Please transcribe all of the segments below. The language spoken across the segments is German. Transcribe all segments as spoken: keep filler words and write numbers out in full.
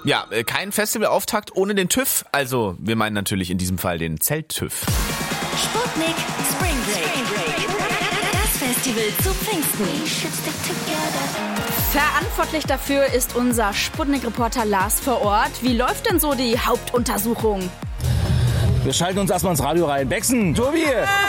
Ja, kein Festivalauftakt ohne den TÜV. Also, wir meinen natürlich in diesem Fall den Zelt-TÜV. Sputnik Spring Break. Das Festival zu Pfingsten. Verantwortlich dafür ist unser Sputnik-Reporter Lars vor Ort. Wie läuft denn so die Hauptuntersuchung? Wir schalten uns erstmal ins Radio rein. Bexen, Tobi!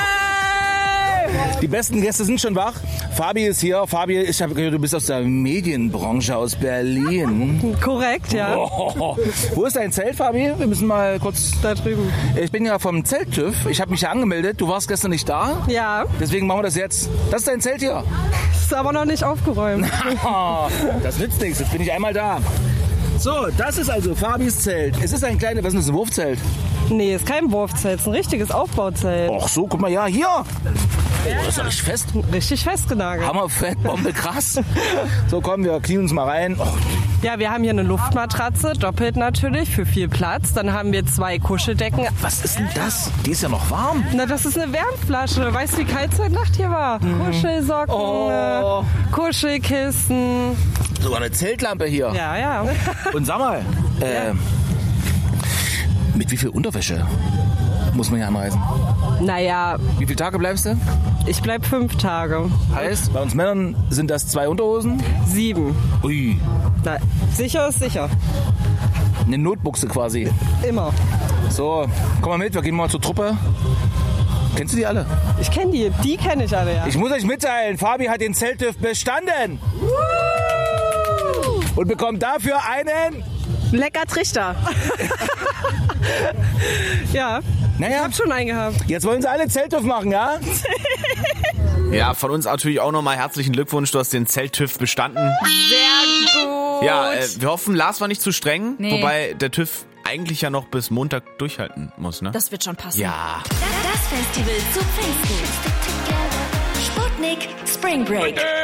Die besten Gäste sind schon wach. Fabi ist hier. Fabi, ich habe gehört, du bist aus der Medienbranche aus Berlin. Korrekt, ja. Oh, wo ist dein Zelt, Fabi? Wir müssen mal kurz... Da drüben. Ich bin ja vom Zelt-TÜV. Ich habe mich ja angemeldet. Du warst gestern nicht da. Ja. Deswegen machen wir das jetzt. Das ist dein Zelt hier. Ist aber noch nicht aufgeräumt. Das nützt nichts. Jetzt bin ich einmal da. So, das ist also Fabis Zelt. Es ist ein kleines, was ist das, ein Wurfzelt? Nee, ist kein Wurfzelt, ist ein richtiges Aufbauzelt. Ach so, guck mal, ja, hier. Oh, das ist doch richtig fest. Richtig festgenagelt. Hammerfett, Bombe, krass. So, komm, wir knien uns mal rein. Oh. Ja, wir haben hier eine Luftmatratze, doppelt natürlich, für viel Platz. Dann haben wir zwei Kuscheldecken. Was ist denn das? Die ist ja noch warm. Na, das ist eine Wärmflasche. Weißt du, wie kalt es heute Nacht hier war? Mhm. Kuschelsocken, Oh. äh, Kuschelkissen. Sogar eine Zeltlampe hier. Ja, ja. Und sag mal, äh, mit wie viel Unterwäsche muss man hier anreisen? Naja, Wie viele Tage bleibst du? ich bleib fünf Tage. Heißt, bei uns Männern sind das zwei Unterhosen. Sieben. Ui, Na, sicher ist sicher. eine Notbuchse quasi. Immer. So, komm mal mit, wir gehen mal zur Truppe. Kennst du die alle? Ich kenne die. Die kenne ich alle, ja. Ich muss euch mitteilen, Fabi hat den Zelt-TÜV bestanden. Und bekommt dafür einen... Lecker Trichter. Ja, Naja, ich hab schon einen gehabt. jetzt wollen sie alle Zelt-TÜV machen, ja? Ja, von uns natürlich auch nochmal herzlichen Glückwunsch. Du hast den Zelt-TÜV bestanden. Sehr gut. Ja, äh, wir hoffen, Lars war nicht zu streng. Nee. Wobei der TÜV eigentlich ja noch bis Montag durchhalten muss, ne? Das wird schon passen. Ja. Das Festival zu Pfingsten. Sputnik Spring Break.